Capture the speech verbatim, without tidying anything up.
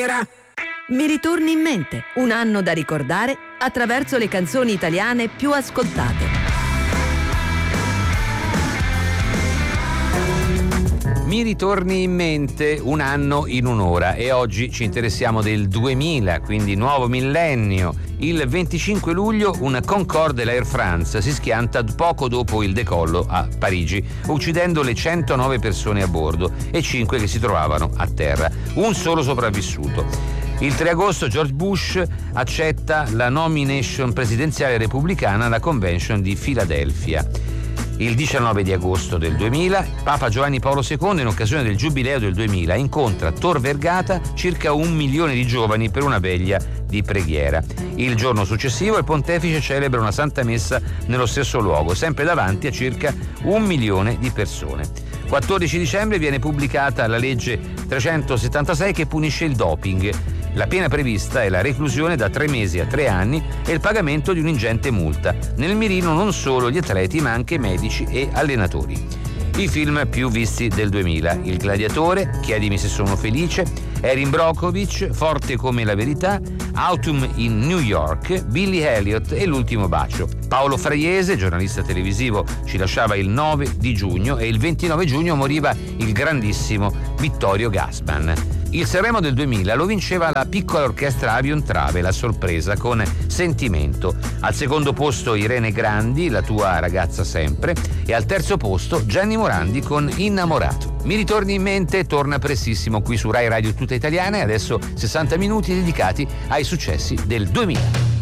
sera. Mi ritorni in mente, un anno da ricordare attraverso le canzoni italiane più ascoltate. Mi ritorni in mente un anno in un'ora e oggi ci interessiamo del duemila, quindi nuovo millennio. Il venticinque luglio un Concorde dell'Air France si schianta poco dopo il decollo a Parigi, uccidendo le centonove persone a bordo e cinque che si trovavano a terra. Un solo sopravvissuto. Il tre agosto George Bush accetta la nomination presidenziale repubblicana alla Convention di Filadelfia. Il diciannove di agosto del duemila, Papa Giovanni Paolo secondo, in occasione del Giubileo del duemila, incontra a Tor Vergata circa un milione di giovani per una veglia di preghiera. Il giorno successivo il pontefice celebra una santa messa nello stesso luogo, sempre davanti a circa un milione di persone. quattordici dicembre viene pubblicata la legge trecentosettantasei che punisce il doping. La pena prevista è la reclusione da tre mesi a tre anni e il pagamento di un'ingente multa. Nel mirino non solo gli atleti ma anche medici e allenatori. I film più visti del duemila: Il Gladiatore, Chiedimi se sono felice, Erin Brockovich, Forte come la verità, Autumn in New York, Billy Elliot e L'ultimo bacio. Paolo Fraiese, giornalista televisivo, ci lasciava il nove di giugno e il ventinove giugno moriva il grandissimo Vittorio Gassman. Il Sanremo del duemila lo vinceva la piccola orchestra Avion Travel a sorpresa con Sentimento. Al secondo posto Irene Grandi, La tua ragazza sempre, e al terzo posto Gianni Morandi con Innamorato. Mi ritorni in mente torna prestissimo qui su Rai Radio Tutta Italiana e adesso sessanta minuti dedicati ai successi del duemila.